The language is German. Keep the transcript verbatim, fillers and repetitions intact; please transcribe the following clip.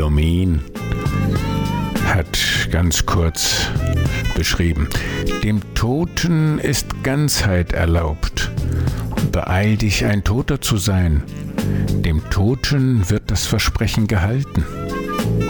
Philomen hat ganz kurz beschrieben: Dem Toten ist Ganzheit erlaubt. Beeil dich, ein Toter zu sein. Dem Toten wird das Versprechen gehalten.